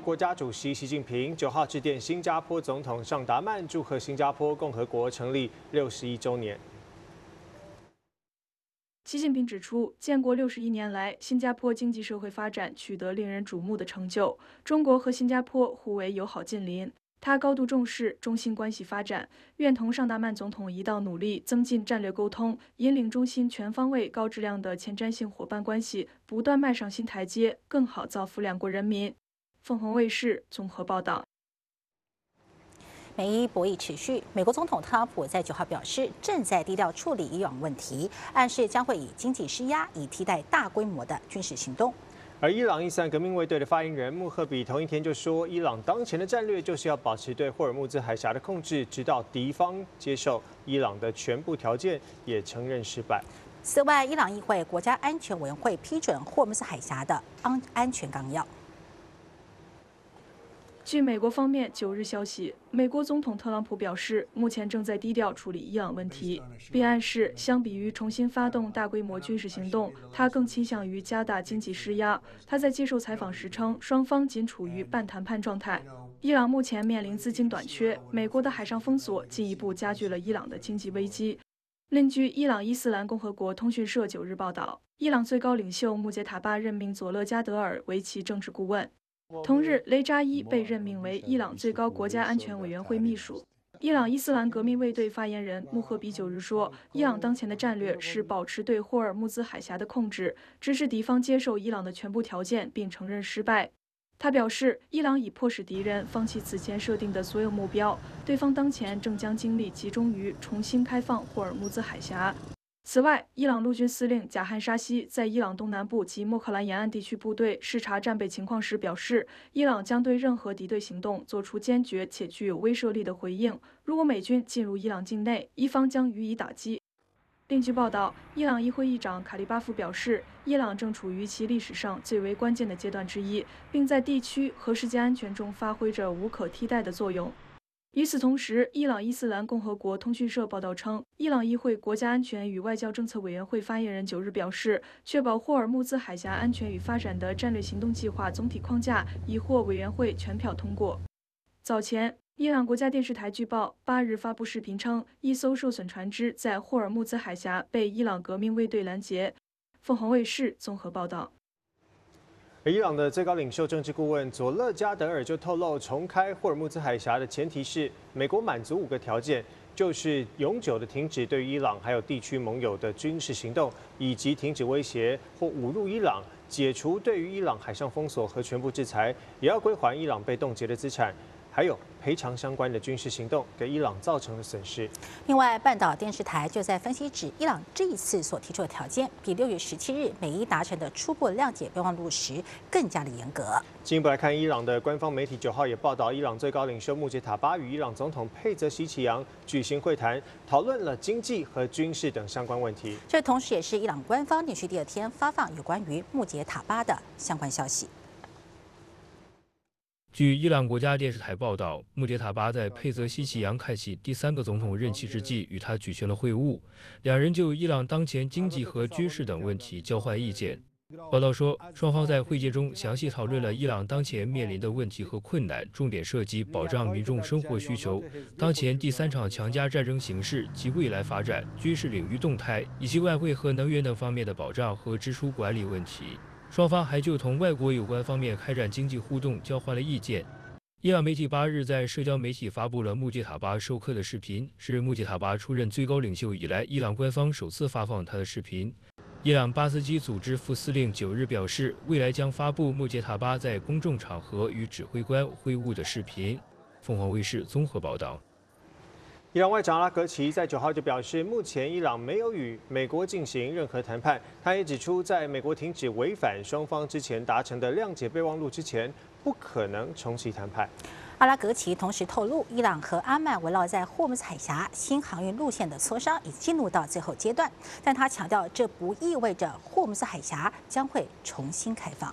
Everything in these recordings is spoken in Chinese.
国家主席习近平9号致电新加坡总统尚达曼，祝贺新加坡共和国成立61周年。 习近平指出，建国61年来，新加坡经济社会发展取得令人瞩目的成就。中国和新加坡互为友好近邻，他高度重视中新关系发展，愿同尚达曼总统一道努力，增进战略沟通，引领中新全方位、高质量的前瞻性伙伴关系不断迈上新台阶，更好造福两国人民。凤凰卫视综合报道。 美伊博弈持续，美国总统特朗普在9号表示，正在低调处理伊朗问题，暗示将会以经济施压以替代大规模的军事行动。 而伊朗伊斯兰革命卫队的发言人穆赫比同一天就说，伊朗当前的战略就是要保持对霍尔木兹海峡的控制，直到敌方接受伊朗的全部条件，也承认失败。 此外，伊朗议会国家安全委员会批准霍尔木兹海峡的安全纲要。 据美国方面9日消息，美国总统特朗普表示，目前正在低调处理伊朗问题，并暗示，相比于重新发动大规模军事行动，他更倾向于加大经济施压。他在接受采访时称，双方仅处于半谈判状态。伊朗目前面临资金短缺，美国的海上封锁进一步加剧了伊朗的经济危机。另据伊朗伊斯兰共和国通讯社9日报道，伊朗最高领袖穆杰塔巴任命佐勒加德尔为其政治顾问。同日，雷扎伊被任命为伊朗最高国家安全委员会秘书。伊朗伊斯兰革命卫队发言人穆赫比9日说，伊朗当前的战略是保持对霍尔木兹海峡的控制，支持敌方接受伊朗的全部条件，并承认失败。他表示，伊朗已迫使敌人放弃此前设定的所有目标，对方当前正将精力集中于重新开放霍尔木兹海峡。此外，伊朗陆军司令贾汉沙希在伊朗东南部及莫克兰沿岸地区部队视察战备情况时表示，伊朗将对任何敌对行动做出坚决且具有威慑力的回应。如果美军进入伊朗境内，伊方将予以打击。另据报道，伊朗议会议长卡利巴夫表示，伊朗正处于其历史上最为关键的阶段之一，并在地区和世界安全中发挥着无可替代的作用。与此同时，伊朗伊斯兰共和国通讯社报道称，伊朗议会国家安全与外交政策委员会发言人9日表示，确保霍尔木兹海峡安全与发展的战略行动计划总体框架已获委员会全票通过。早前，伊朗国家电视台据报8日发布视频称，一艘受损船只在霍尔木兹海峡被伊朗革命卫队拦截。凤凰卫视综合报道。 而伊朗的最高领袖政治顾问佐勒加德尔就透露，重开霍尔木兹海峡的前提是美国满足5个条件，就是永久的停止对于伊朗还有地区盟友的军事行动，以及停止威胁或侮辱伊朗，解除对于伊朗海上封锁和全部制裁，也要归还伊朗被冻结的资产，还有赔偿相关的军事行动给伊朗造成的损失。 另外，半岛电视台就在分析指，伊朗这一次所提出的条件，比6月17日美伊达成的初步谅解备忘录时更加的严格。 进一步来看，伊朗的官方媒体9号也报道，伊朗最高领袖穆杰塔巴与伊朗总统佩泽希奇扬举行会谈，讨论了经济和军事等相关问题。 这同时也是伊朗官方连续第2天发放有关于穆杰塔巴的相关消息。 据伊朗国家电视台报道，穆杰塔巴在佩泽希奇扬开启第3个总统任期之际与他举行了会晤，两人就伊朗当前经济和军事等问题交换意见。报道说，双方在会见中详细讨论了伊朗当前面临的问题和困难，重点涉及保障民众生活需求、当前第3场强加战争形势及未来发展、军事领域动态，以及外汇和能源等方面的保障和支出管理问题。双方还就同外国有关方面开展经济互动交换了意见。伊朗媒体8日在社交媒体发布了穆杰塔巴授课的视频，是穆杰塔巴出任最高领袖以来，伊朗官方首次发放他的视频。伊朗巴斯基组织副司令9日表示，未来将发布穆杰塔巴在公众场合与指挥官会晤的视频。凤凰卫视综合报道。 伊朗外长阿拉格齐在9号就表示，目前伊朗没有与美国进行任何谈判。他也指出，在美国停止违反双方之前达成的谅解备忘录之前，不可能重启谈判。 阿拉格齐同时透露，伊朗和阿曼围绕在霍尔木兹海峡新航运路线的磋商已进入到最后阶段，但他强调，这不意味着霍尔木兹海峡将会重新开放。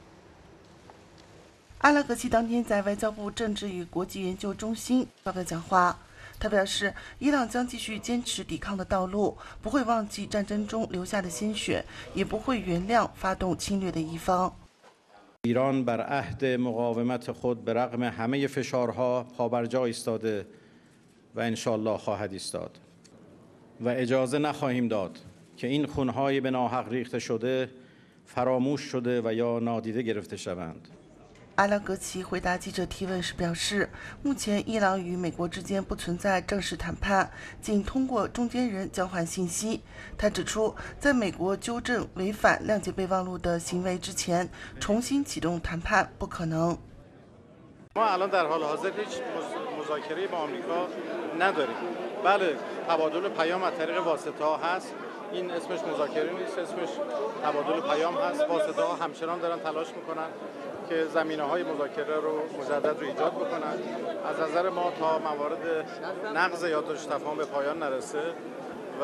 阿拉格齐当天在外交部政治与国际研究中心发表讲话。他表示，伊朗将继续坚持抵抗的道路，不会忘记战争中流下的鲜血，也不会原谅发动侵略的一方。 ایران بر عهد مقاومت خود به رغم همه فشارها پابرجا ایستاده و انشالله خواهد ایستاد و اجازه نخواهیم داد که این خونهای به ناحق ریخته شده فراموش شده و یا نادیده گرفته شوند。 阿拉格齐回答记者提问时表示，目前伊朗与美国之间不存在正式谈判，仅通过中间人交换信息。他指出，在美国纠正违反谅解备忘录的行为之前，重新启动谈判不可能。 ما الان در حال حاضر هیچ مذاکره با آمریکا نداریم. بله، تبادل پیام از طریق واسطه‌ها هست. این اسمش مذاکره نیست، اسمش تبادل پیام هست. واسطه‌ها همچنان دارن تلاش میکنن که زمینه‌های مذاکره رو مجدد رو ایجاد بکنن. از نظر ما تا موارد نقض یادداشت تفاهم به پایان نرسه و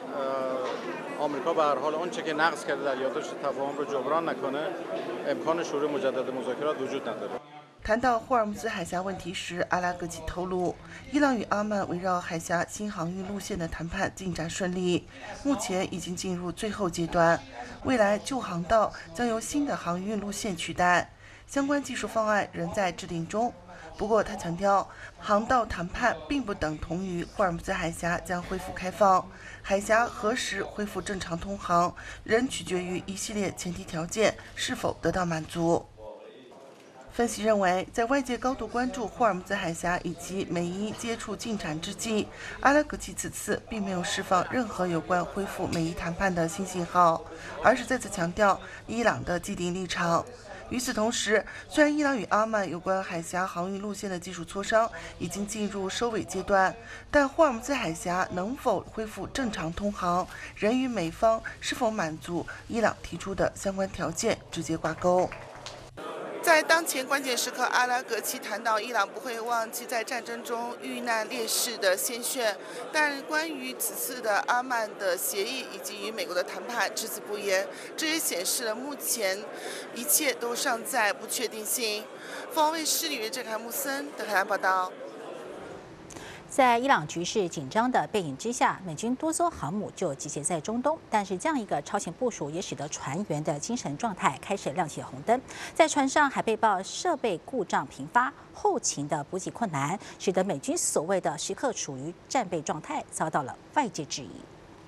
آمریکا به هر حال آنچه که نقض کرده در یادداشت تفاهم رو جبران نکنه، امکان شروع مجدد مذاکرات وجود نداره. 谈到霍尔木兹海峡问题时，阿拉格齐透露，伊朗与阿曼围绕海峡新航运路线的谈判进展顺利，目前已经进入最后阶段，未来旧航道将由新的航运路线取代，相关技术方案仍在制定中。不过，他强调，航道谈判并不等同于霍尔木兹海峡将恢复开放，海峡何时恢复正常通航，仍取决于一系列前提条件是否得到满足。分析认为，在外界高度关注霍尔木兹海峡以及美伊接触进展之际，阿拉格齐此次并没有释放任何有关恢复美伊谈判的新信号，而是再次强调伊朗的既定立场。与此同时，虽然伊朗与阿曼有关海峡航运路线的技术磋商已经进入收尾阶段，但霍尔木兹海峡能否恢复正常通航，仍与美方是否满足伊朗提出的相关条件直接挂钩。在当前关键时刻，阿拉格齐谈到伊朗不会忘记在战争中遇难烈士的鲜血，但关于此次的阿曼的协议以及与美国的谈判只字不言，这也显示了目前一切都尚在不确定性。凤凰卫视李郑凯木森德黑兰报道。 在伊朗局势紧张的背景之下，美军多艘航母就集结在中东。但是这样一个超前部署，也使得船员的精神状态开始亮起红灯。在船上还被曝设备故障频发，后勤的补给困难，使得美军所谓的时刻处于战备状态，遭到了外界质疑。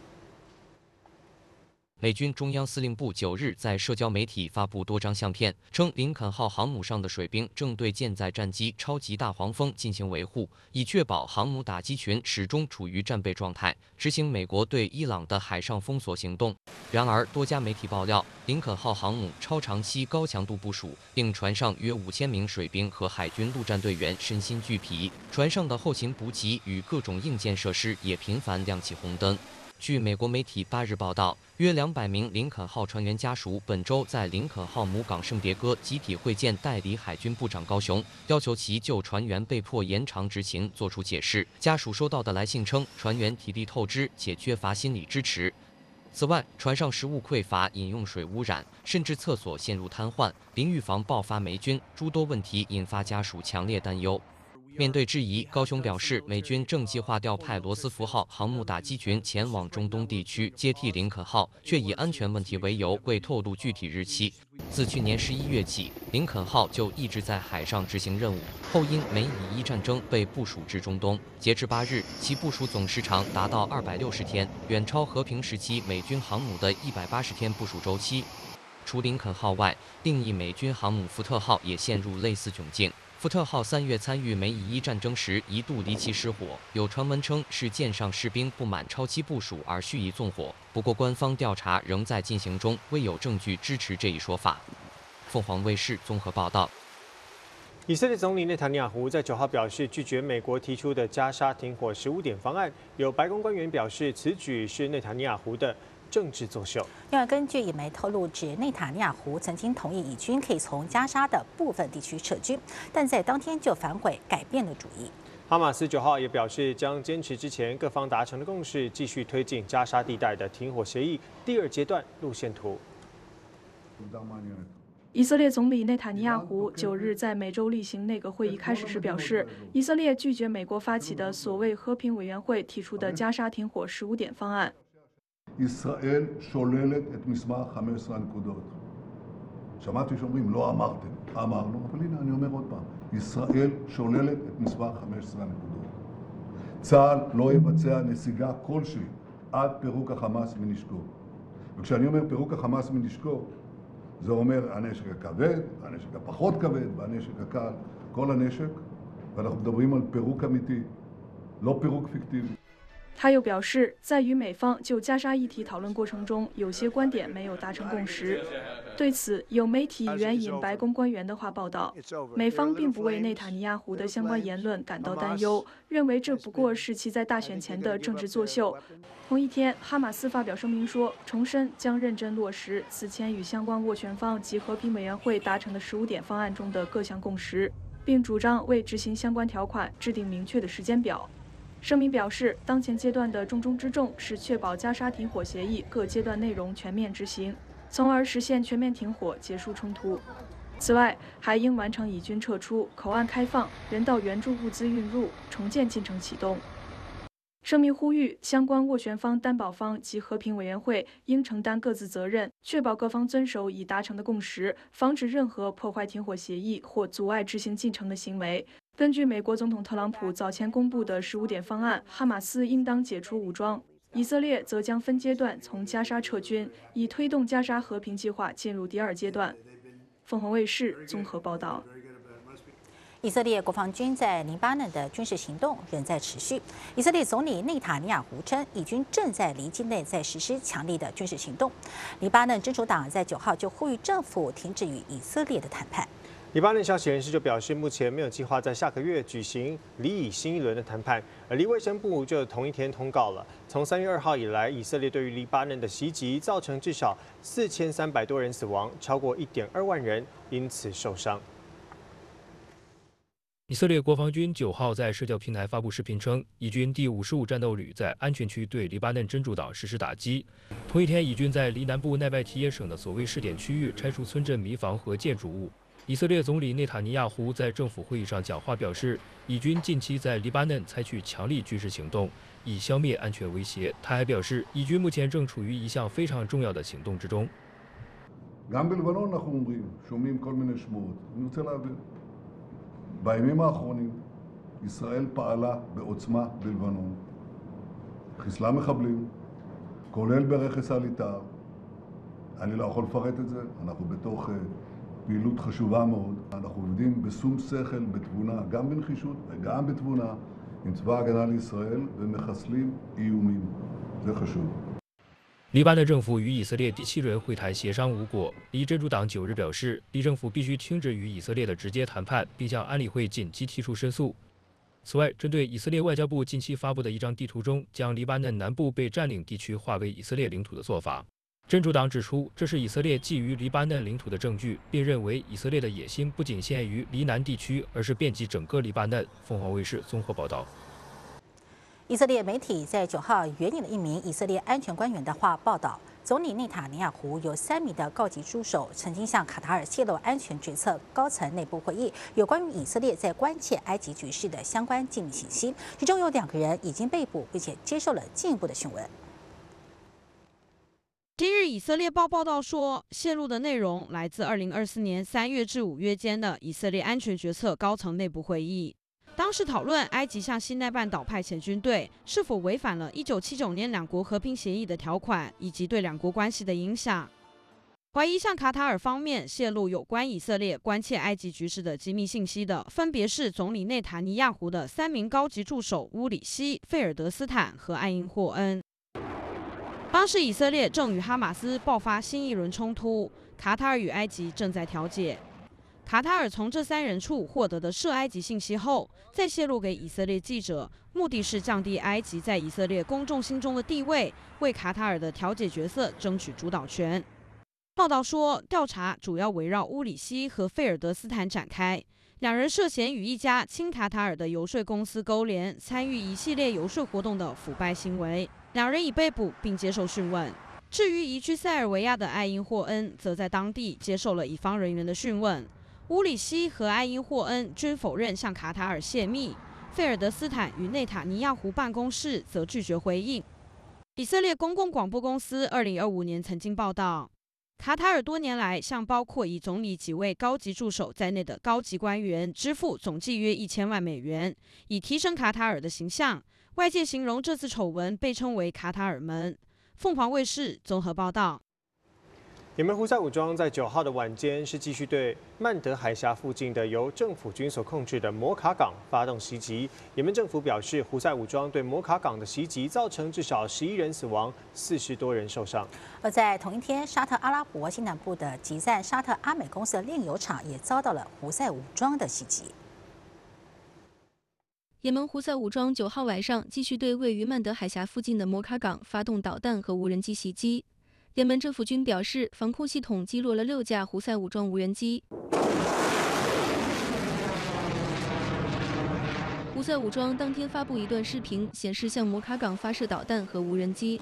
美军中央司令部9日在社交媒体发布多张相片，称林肯号航母上的水兵正对舰载战机超级大黄蜂进行维护，以确保航母打击群始终处于战备状态，执行美国对伊朗的海上封锁行动。然而，多家媒体爆料，林肯号航母超长期高强度部署，令船上约5000名水兵和海军陆战队员身心俱疲，船上的后勤补给与各种硬件设施也频繁亮起红灯。据美国媒体8日报道，约200名林肯号船员家属本周在林肯号母港圣迭戈集体会见代理海军部长高雄，要求其就船员被迫延长执勤作出解释。家属收到的来信称，船员体力透支且缺乏心理支持。此外，船上食物匮乏、饮用水污染，甚至厕所陷入瘫痪，淋浴房爆发霉菌，诸多问题引发家属强烈担忧。面对质疑，高雄表示，美军正计划调派罗斯福号航母打击群前往中东地区接替林肯号，却以安全问题为由未透露具体日期。自去年11月起，林肯号就一直在海上执行任务，后因美以伊战争被部署至中东。截至8日，其部署总时长达到260天，远超和平时期美军航母的180天部署周期。除林肯号外，另一美军航母福特号也陷入类似窘境。福特号3月参与美以伊战争时一度离奇失火，有传闻称是舰上士兵不满超期部署而蓄意纵火。不过，官方调查仍在进行中，未有证据支持这一说法。凤凰卫视综合报道。 以色列总理内塔尼亚胡在9号表示拒绝美国提出的加沙停火15点方案，有白宫官员表示此举是内塔尼亚胡的政治作秀。 另外，根据引媒透露，指内塔尼亚胡曾经同意以军可以从加沙的部分地区撤军，但在当天就反悔，改变了主意。 哈马斯9号也表示将坚持之前各方达成的共识，继续推进加沙地带的停火协议第2阶段路线图。 以色列总理内塔尼亚胡9日在每周例行内阁会议开始时表示，以色列拒绝美国发起的所谓和平委员会提出的加沙停火15点方案。 ישראל שוללת את מסמך 15 הנקודות. שמעתי שאומרים לא אמרתם, אמרנו, אבל הנה אני אומר עוד פעם, ישראל שוללת את מספר 15 הנקודות. צה"ל לא יבצע נסיגה כלשהי עד פירוק החמאס מנשקו. וכשאני אומר פירוק החמאס מנשקו, זה אומר הנשק הכבד, הנשק הפחות כבד והנשק הקל, כל הנשק, ואנחנו מדברים על פירוק אמיתי, לא פירוק פיקטיבי. 他又表示，在与美方就加沙议题讨论过程中，有些观点没有达成共识。对此，有媒体援引白宫官员的话报道，美方并不为内塔尼亚胡的相关言论感到担忧，认为这不过是其在大选前的政治作秀。同一天，哈马斯发表声明说，重申将认真落实此前与相关斡旋方及和平委员会达成的15点方案中的各项共识，并主张为执行相关条款制定明确的时间表。 声明表示，当前阶段的重中之重是确保加沙停火协议各阶段内容全面执行，从而实现全面停火、结束冲突。此外，还应完成以军撤出、口岸开放、人道援助物资运入、重建进程启动。声明呼吁相关斡旋方、担保方及和平委员会应承担各自责任，确保各方遵守已达成的共识，防止任何破坏停火协议或阻碍执行进程的行为。 根据美国总统特朗普早前公布的15点方案，哈马斯应当解除武装，以色列则将分阶段从加沙撤军，以推动加沙和平计划进入第2阶段。凤凰卫视综合报道。 以色列国防军在黎巴嫩的军事行动仍在持续。以色列总理内塔尼亚胡称，以军正在黎境内在实施强力的军事行动。黎巴嫩真主党在9号就呼吁政府停止与以色列的谈判。 黎巴嫩消息人士就表示，目前没有计划在下个月举行黎以新一轮的谈判。而黎卫生部就同一天通告了，从3月2号以来，以色列对于黎巴嫩的袭击造成至少4300多人死亡，超过1.2万人因此受伤。 以色列国防军9号在社交平台发布视频称，以军第55战斗旅在安全区对黎巴嫩真主党实施打击。同一天，以军在黎南部奈拜提耶省的所谓试点区域拆除村镇民房和建筑物。以色列总理内塔尼亚胡在政府会议上讲话表示，以军近期在黎巴嫩采取强力军事行动，以消灭安全威胁。他还表示，以军目前正处于一项非常重要的行动之中。 בימים האחרונים ישראל פעלה בעוצמה בלבנון, חיסלה מחבלים, כולל ברכס הליטר. אני לא יכול לפרט את זה, אנחנו בתוך פעילות חשובה מאוד. אנחנו עובדים בשום שכל, בתבונה, גם בנחישות וגם בתבונה, עם צבא ההגנה לישראל ומחסלים איומים. זה חשוב. 黎巴嫩政府与以色列第7轮会谈协商无果。黎真主党9日表示，黎政府必须停止与以色列的直接谈判，并向安理会紧急提出申诉。此外，针对以色列外交部近期发布的一张地图中将黎巴嫩南部被占领地区划为以色列领土的做法，真主党指出，这是以色列觊觎黎巴嫩领土的证据，并认为以色列的野心不仅限于黎南地区，而是遍及整个黎巴嫩。凤凰卫视综合报道。 以色列媒体在9号援引了一名以色列安全官员的话报道，总理内塔尼亚胡有3名的高级助手曾经向卡塔尔泄露安全决策高层内部会议有关于以色列在关切埃及局势的相关机密信息，其中有2个人已经被捕，并且接受了进一步的讯问。 今日以色列报报道说，泄露的内容来自2024年3月至5月间的以色列安全决策高层内部会议。 当时讨论埃及向西奈半岛派遣军队是否违反了1979年两国和平协议的条款，以及对两国关系的影响。怀疑向卡塔尔方面泄露有关以色列关切埃及局势的机密信息的，分别是总理内塔尼亚胡的3名高级助手乌里希、费尔德斯坦和艾因霍恩。当时以色列正与哈马斯爆发新一轮冲突，卡塔尔与埃及正在调解。 卡塔尔从这3人处获得的涉埃及信息后，再泄露给以色列记者，目的是降低埃及在以色列公众心中的地位，为卡塔尔的调解角色争取主导权。报道说，调查主要围绕乌里希和费尔德斯坦展开，2人涉嫌与一家亲卡塔尔的游说公司勾连，参与一系列游说活动的腐败行为。2人已被捕并接受讯问。至于移居塞尔维亚的艾因霍恩，则在当地接受了乙方人员的讯问。 乌里希和艾因霍恩均否认向卡塔尔泄密，费尔德斯坦与内塔尼亚胡办公室则拒绝回应。以色列公共广播公司2025年曾经报道， 卡塔尔多年来向包括以总理几位高级助手在内的高级官员支付总计约1000万美元，以提升卡塔尔的形象。外界形容这次丑闻被称为卡塔尔门。凤凰卫视综合报道。 也门胡塞武装在9号的晚间是继续对曼德海峡附近的由政府军所控制的摩卡港发动袭击。也门政府表示，胡塞武装对摩卡港的袭击造成至少11人死亡，40多人受伤。 而在同一天，沙特阿拉伯西南部的集赞沙特阿美公司的炼油厂也遭到了胡塞武装的袭击。 也门胡塞武装9号晚上继续对位于曼德海峡附近的摩卡港发动导弹和无人机袭击。也门政府军表示，防空系统击落了6架胡塞武装无人机。胡塞武装当天发布一段视频，显示向摩卡港发射导弹和无人机。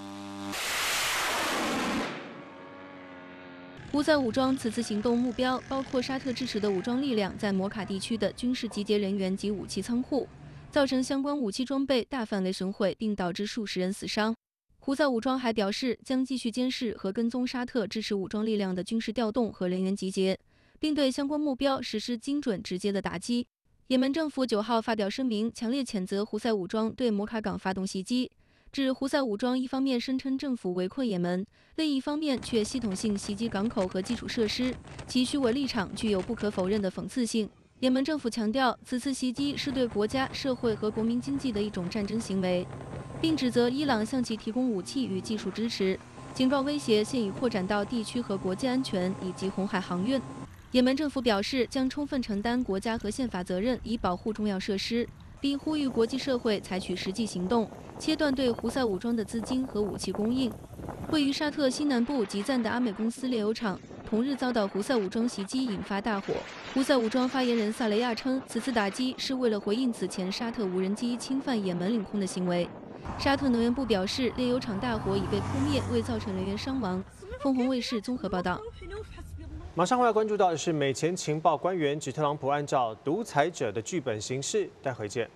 胡塞武装此次行动目标包括沙特支持的武装力量在摩卡地区的军事集结人员及武器仓库，造成相关武器装备大范围损毁，并导致数十人死伤。胡塞武装还表示，将继续监视和跟踪沙特支持武装力量的军事调动和人员集结，并对相关目标实施精准直接的打击。也门政府9号发表声明，强烈谴责胡塞武装对摩卡港发动袭击，指胡塞武装一方面声称政府围困也门，另一方面却系统性袭击港口和基础设施，其虚伪立场具有不可否认的讽刺性。也门政府强调，此次袭击是对国家、社会和国民经济的一种战争行为，并指责伊朗向其提供武器与技术支持，警告威胁现已扩展到地区和国际安全以及红海航运。也门政府表示，将充分承担国家和宪法责任，以保护重要设施，并呼吁国际社会采取实际行动，切断对胡塞武装的资金和武器供应。位于沙特西南部集赞的阿美公司炼油厂同日遭到胡塞武装袭击，引发大火。胡塞武装发言人萨雷亚称，此次打击是为了回应此前沙特无人机侵犯也门领空的行为。沙特能源部表示，炼油厂大火已被扑灭，未造成人员伤亡。凤凰卫视综合报道。 马上回来关注到的是，美前情报官员指特朗普按照独裁者的剧本行事，待会见。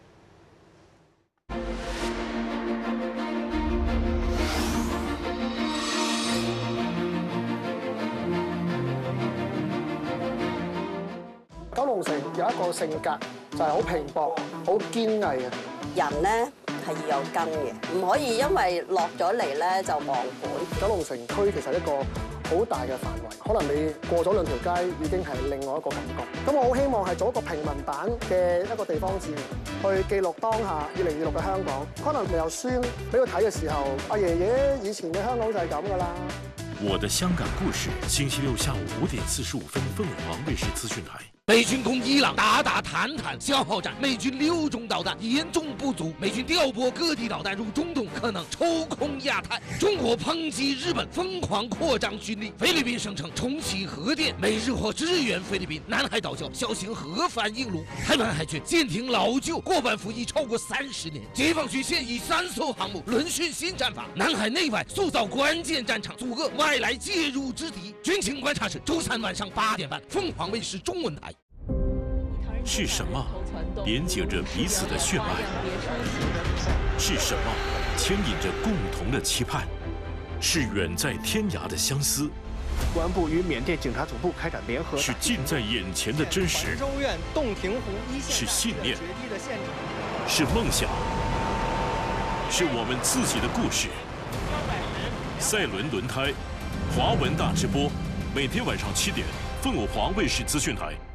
九龍城有一個性格就係好拼搏、好堅毅嘅人咧，係要有根嘅，唔可以因為落咗嚟咧就忘本。 九龍城區其實一個好大嘅範圍，可能你過咗2條街已經係另外一個感覺。咁我好希望係做一個平民版嘅一個地方誌，去記錄當下2026嘅香港。可能未有書俾佢睇嘅時候，阿爺爺以前嘅香港就係咁噶啦。 我的香港故事，星期6下午5點45分，鳳凰衛視資訊台。 美军攻伊朗，打坦坦消耗战，美军6种导弹严重不足，美军调拨各地导弹入中东，可能抽空亚太。中国抨击日本疯狂扩张军力，菲律宾声称重启核电，美日或支援菲律宾。南海岛礁小型核反应炉，台湾海军舰艇老旧，过半服役超过30年。解放军现役3艘航母轮训新战法，南海内外塑造关键战场，阻遏外来介入之敌。军情观察室周3晚上8点半，凤凰卫视中文台。 是什么连接着彼此的血脉？是什么牵引着共同的期盼？是远在天涯的相思。 公安部与缅甸警察总部开展联合。 是近在眼前的真实。 州院洞庭湖一线。 是信念。是梦想。是我们自己的故事。赛伦轮胎，华文大直播，每天晚上7点，凤凰卫视资讯台。